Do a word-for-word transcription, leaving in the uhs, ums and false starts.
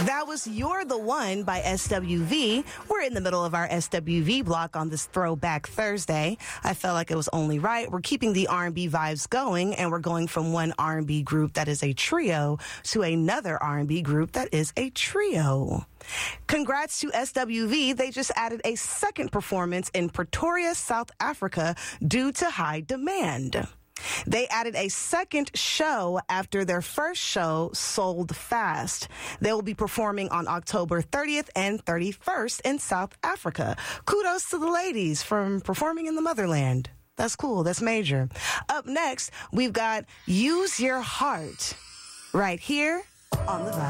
That was You're the One by S W V. We're in the middle of our S W V block on this Throwback Thursday. I felt like it was only right. We're keeping the R and B vibes going, and we're going from one R and B group that is a trio to another R and B group that is a trio. Congrats to S W V. They just added a second performance in Pretoria, South Africa due to high demand. They added a second show after their first show sold fast. They will be performing on October thirtieth and thirty-first in South Africa. Kudos to the ladies from performing in the motherland. That's cool. That's major. Up next, we've got Use Your Heart right here on The Vibe.